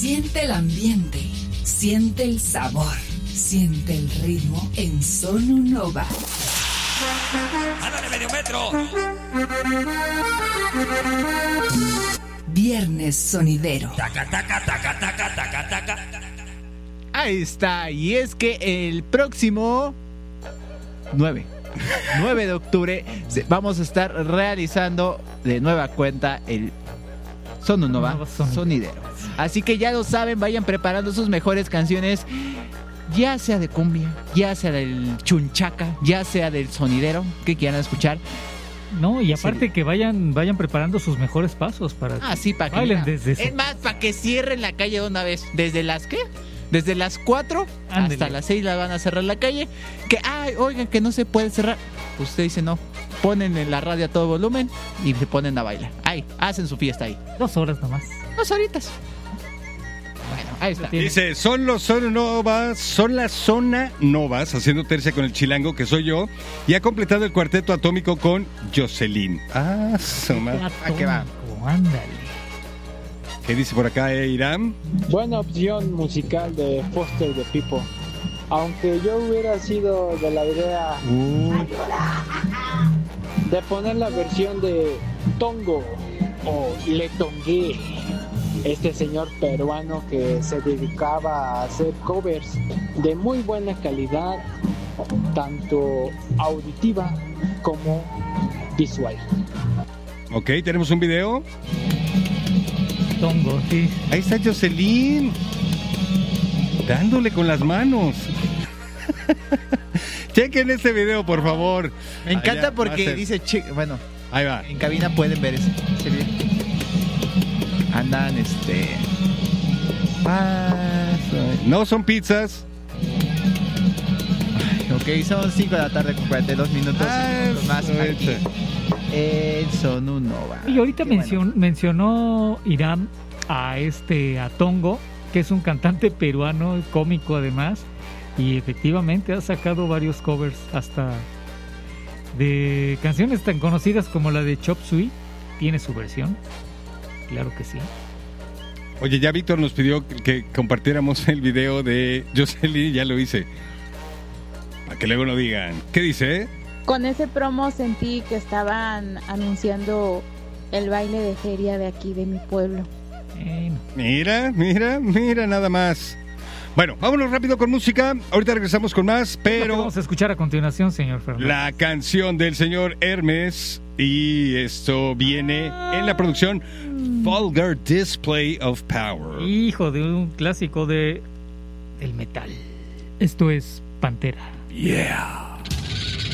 Siente el ambiente, siente el sabor, siente el ritmo en Sono Nova. ¡Ándale, medio metro! Viernes sonidero. Taca, taca, taca, taca, taca, taca. Ahí está, y es que el próximo 9 de octubre vamos a estar realizando de nueva cuenta el Sono Nova Sonidero. Así que ya lo saben, vayan preparando sus mejores canciones, ya sea de cumbia, ya sea del chunchaca, ya sea del sonidero que quieran escuchar. No, y aparte que vayan preparando sus mejores pasos para sí, para que bailen desde es más, para que cierren la calle de una vez. ¿Desde las qué? Desde las 4 hasta las 6 la van a cerrar la calle. Que, oigan, que no se puede cerrar. Pues usted dice no. Ponen en la radio a todo volumen y se ponen a bailar. Hacen su fiesta ahí. 2 horas nomás. 2 horitas. Bueno, ahí está. Dice, son las Zona Novas, haciendo tercia con el chilango, que soy yo, y ha completado el cuarteto atómico con Jocelyn. ¿Qué va? Ándale. ¿Qué dice por acá, Irán? Buena opción musical de Foster the People. Aunque yo hubiera sido de la idea de poner la versión de Tongo o Le Tongué, este señor peruano que se dedicaba a hacer covers de muy buena calidad, tanto auditiva como visual. Ok, tenemos un video. Tongo, sí. Ahí está Jocelyn, dándole con las manos. Chequen este video, por favor. Me encanta porque dice, bueno, ahí va. En cabina pueden ver ese video. Andan, No son pizzas. Ok, son 5 de la tarde con 42 minutos. Más aquí en Sono Nova. Y ahorita mencionó Irán a Tongo, que es un cantante peruano, cómico además, y efectivamente ha sacado varios covers hasta de canciones tan conocidas como la de Chop Suey. Tiene su versión, claro que sí. Oye, ya Víctor nos pidió que compartiéramos el video de Jocelyn, ya lo hice. Para que luego no digan. ¿Qué dice? Con ese promo sentí que estaban anunciando el baile de feria de aquí, de mi pueblo. Mira nada más. Bueno, vámonos rápido con música. Ahorita regresamos con más, pero vamos a escuchar a continuación, señor Fernández. La canción del señor Hermes, y esto viene en la producción Vulgar Display of Power. Hijo de un clásico del metal. Esto es Pantera. Yeah.